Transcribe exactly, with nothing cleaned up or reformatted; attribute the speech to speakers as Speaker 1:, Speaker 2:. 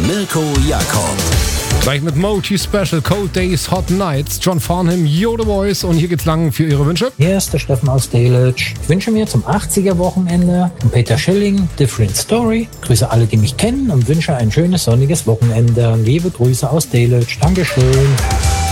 Speaker 1: Mirko Jakob.
Speaker 2: Gleich mit Mochi Special, Cold Days, Hot Nights, John Farnham, Yo The Voice und hier geht's lang für Ihre Wünsche.
Speaker 3: Hier ist der Steffen aus Delitzsch. Ich wünsche mir zum achtziger-Wochenende von Peter Schilling, Different Story. Grüße alle, die mich kennen und wünsche ein schönes sonniges Wochenende. Liebe Grüße aus Delitzsch. Dankeschön.